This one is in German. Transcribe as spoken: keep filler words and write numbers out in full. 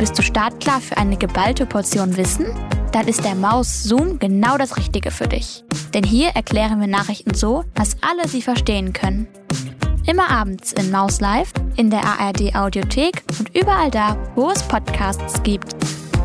Bist du startklar für eine geballte Portion Wissen? Dann ist der Maus Zoom genau das Richtige für dich. Denn hier erklären wir Nachrichten so, dass alle sie verstehen können. Immer abends in Maus Live, in der A R D Audiothek und überall da, wo es Podcasts gibt.